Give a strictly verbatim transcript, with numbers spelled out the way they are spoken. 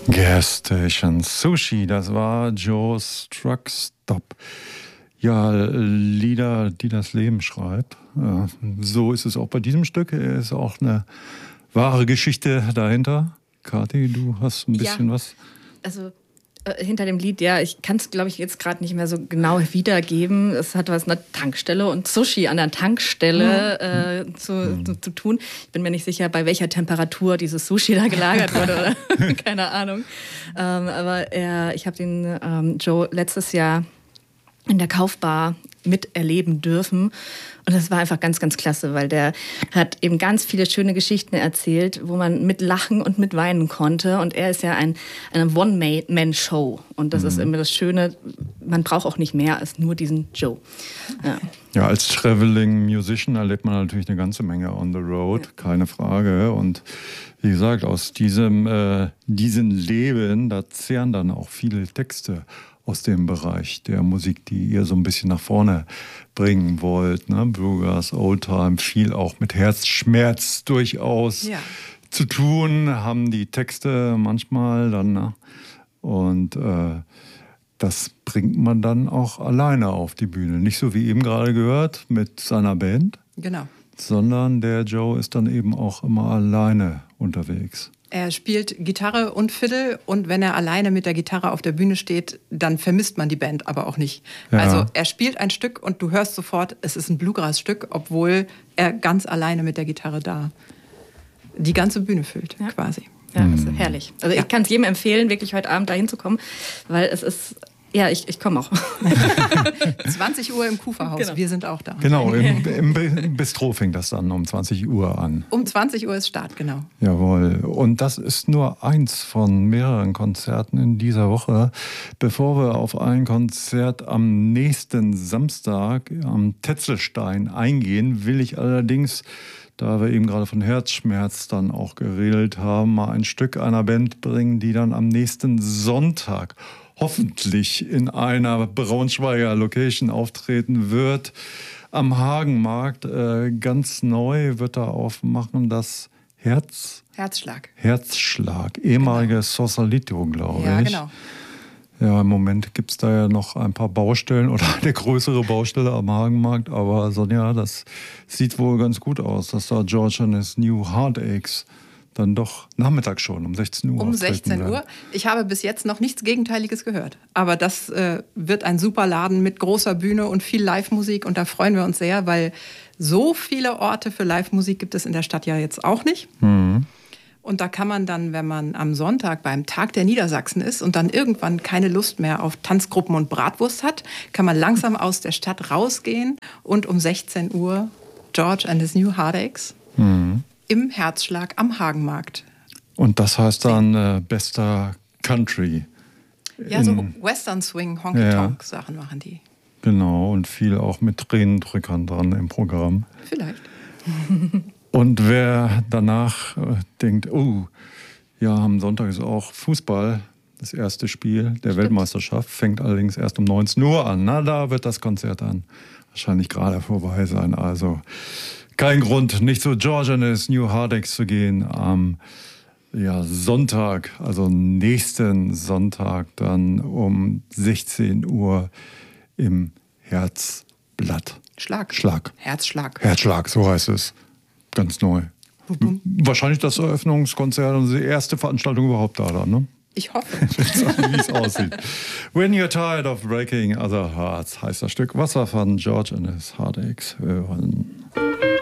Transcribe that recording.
Gas Station Sushi, das war Joe's Truck Stop. Ja, Lieder, die das Leben schreibt. Ja, so ist es auch bei diesem Stück. Es ist auch eine wahre Geschichte dahinter. Kathi, du hast ein bisschen ja, was. Also äh, hinter dem Lied, ja, ich kann es, glaube ich, jetzt gerade nicht mehr so genau wiedergeben. Es hat was mit einer Tankstelle und Sushi an der Tankstelle äh, zu, mhm. zu, zu tun. Ich bin mir nicht sicher, bei welcher Temperatur dieses Sushi da gelagert wurde. Oder? Keine Ahnung. Ähm, aber er, ich habe den ähm, Joe letztes Jahr in der Kaufbar miterleben dürfen. Und das war einfach ganz, ganz klasse, weil der hat eben ganz viele schöne Geschichten erzählt, wo man mit lachen und mit weinen konnte. Und er ist ja ein, eine One-Man-Show. Und das mhm. ist immer das Schöne, man braucht auch nicht mehr als nur diesen Joe. Ja, ja, als Traveling Musician erlebt man natürlich eine ganze Menge on the road, ja. keine Frage. Und wie gesagt, aus diesem äh, diesem Leben, da zehren dann auch viele Texte aus dem Bereich der Musik, die ihr so ein bisschen nach vorne bringen wollt. Ne? Bluegrass, Oldtime, viel auch mit Herzschmerz durchaus ja. zu tun, haben die Texte manchmal dann. Ne? Und äh, das bringt man dann auch alleine auf die Bühne. Nicht so wie eben gerade gehört mit seiner Band, genau. sondern der Joe ist dann eben auch immer alleine unterwegs. Er spielt Gitarre und Fiddle und wenn er alleine mit der Gitarre auf der Bühne steht, dann vermisst man die Band aber auch nicht. Ja. Also er spielt ein Stück und du hörst sofort, es ist ein Bluegrass-Stück, obwohl er ganz alleine mit der Gitarre da die ganze Bühne füllt, ja. quasi. Ja, das ist herrlich. Also ja. ich kann es jedem empfehlen, wirklich heute Abend dahin zu kommen, weil es ist... Ja, ich, ich komme auch. zwanzig Uhr im Kuferhaus, genau. Wir sind auch da. Genau, im, im Bistro fängt das dann um zwanzig Uhr an. Um zwanzig Uhr ist Start, genau. Jawohl, und das ist nur eins von mehreren Konzerten in dieser Woche. Bevor wir auf ein Konzert am nächsten Samstag am Tetzelstein eingehen, will ich allerdings, da wir eben gerade von Herzschmerz dann auch geredet haben, mal ein Stück einer Band bringen, die dann am nächsten Sonntag hoffentlich in einer Braunschweiger Location auftreten wird. Am Hagenmarkt äh, ganz neu wird er aufmachen das Herz... Herzschlag. Herzschlag, ehemaliges genau. Sausalito, glaube ich. Ja, genau. Ja, im Moment gibt es da ja noch ein paar Baustellen oder eine größere Baustelle am Hagenmarkt. Aber Sonja, das sieht wohl ganz gut aus, dass da George and his New Heartaches dann doch nachmittags schon, um sechzehn Uhr. Um sechzehn Uhr. Ich habe bis jetzt noch nichts Gegenteiliges gehört. Aber das äh, wird ein super Laden mit großer Bühne und viel Live-Musik. Und da freuen wir uns sehr, weil so viele Orte für Live-Musik gibt es in der Stadt ja jetzt auch nicht. Mhm. Und da kann man dann, wenn man am Sonntag beim Tag der Niedersachsen ist und dann irgendwann keine Lust mehr auf Tanzgruppen und Bratwurst hat, kann man langsam aus der Stadt rausgehen und um sechzehn Uhr George and his New Heartaches Mhm. im Herzschlag am Hagenmarkt. Und das heißt dann äh, bester Country. Ja, so Western Swing, Honky-Tonk-Sachen ja. machen die. Genau, und viel auch mit Tränendrückern dran im Programm. Vielleicht. Und wer danach äh, denkt, oh, ja, am Sonntag ist auch Fußball, das erste Spiel der Stimmt. Weltmeisterschaft, fängt allerdings erst um neunzehn Uhr an. Na, da wird das Konzert dann wahrscheinlich gerade vorbei sein. Also kein Grund, nicht zu George and his New Heartaches zu gehen am ja, Sonntag, also nächsten Sonntag dann um sechzehn Uhr im Herzblatt. Schlag. Schlag. Herzschlag. Herzschlag, so heißt es. Ganz neu. Bum. Wahrscheinlich das Eröffnungskonzert und die erste Veranstaltung überhaupt da dann, ne? Ich hoffe. Wie es aussieht. When You're Tired of Breaking Other Hearts heißt das Stück. Wasser von George and his Heartaches hören.